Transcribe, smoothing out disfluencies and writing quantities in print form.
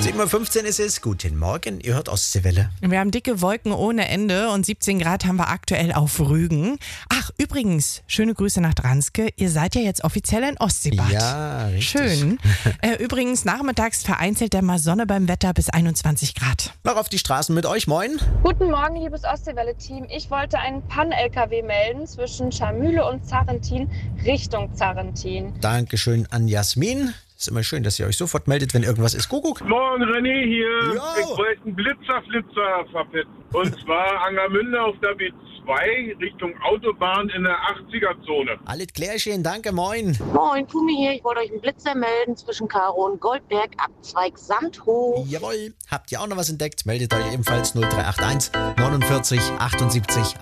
7.15 Uhr ist es. Guten Morgen, ihr hört Ostseewelle. Wir haben dicke Wolken ohne Ende und 17 Grad haben wir aktuell auf Rügen. Ach, übrigens, schöne Grüße nach Dranske. Ihr seid ja jetzt offiziell ein Ostseebad. Ja, richtig. Schön. Übrigens, nachmittags vereinzelt dann mal Sonne beim Wetter bis 21 Grad. Noch auf die Straßen mit euch, moin. Guten Morgen, liebes Ostseewelle-Team. Ich wollte einen Pann-LKW melden zwischen Scharmühle und Zarrentin Richtung Zarrentin. Dankeschön an Jasmin. Ist immer schön, dass ihr euch sofort meldet, wenn irgendwas ist. Kuckuck. Morgen, René hier. Jo. Ich wollte einen Blitzer verpetzen. Und zwar Angermünde auf der B2 Richtung Autobahn in der 80er-Zone. Alles klärchen, danke, moin. Moin, Kumi hier. Ich wollte euch einen Blitzer melden zwischen Karo und Goldberg, Abzweig Sandhof. Jawohl. Habt ihr auch noch was entdeckt? Meldet euch ebenfalls 0381 49 78